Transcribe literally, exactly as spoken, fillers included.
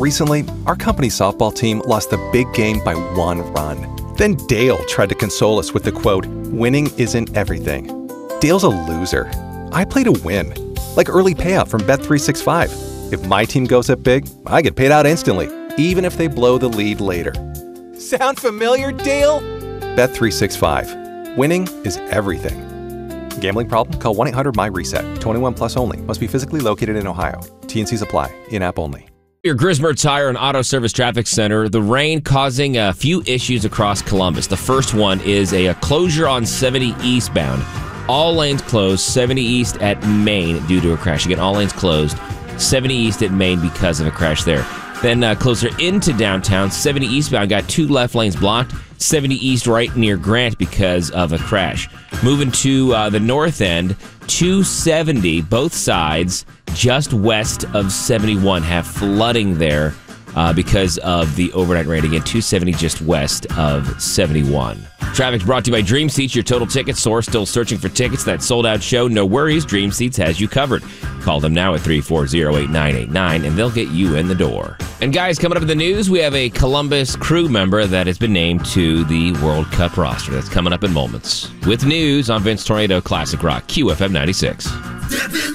Recently, our company's softball team lost the big game by one run. Then Dale tried to console us with the quote, "Winning isn't everything." Dale's a loser. I play to win. Like early payout from Bet three sixty-five. If my team goes up big, I get paid out instantly, even if they blow the lead later. Sound familiar, Dale? Bet three sixty-five. Winning is everything. Gambling problem? Call one eight hundred M Y reset. twenty-one plus only. Must be physically located in Ohio. T and Cs apply. In-app only. Your Grismer Tire and Auto Service Traffic Center. The rain causing a few issues across Columbus. The first one is a, a closure on seventy eastbound. All lanes closed. seventy east at Main due to a crash. Again, all lanes closed. seventy east at Main because of a crash there. Then uh, closer into downtown, seventy eastbound got two left lanes blocked. seventy east right near Grant because of a crash. Moving to uh, the north end, two seventy, both sides, just west of seventy-one, have flooding there uh, because of the overnight rain. Again, two seventy just west of seventy-one. Traffic's brought to you by Dream Seats, your total ticket source. Still searching for tickets. That sold-out show. No worries. Dream Seats has you covered. Call them now at three four zero, eight nine eight nine, and they'll get you in the door. And guys, coming up in the news, we have a Columbus crew member that has been named to the World Cup roster. That's coming up in moments. With news on Vince Tornado Classic Rock, Q F M ninety-six.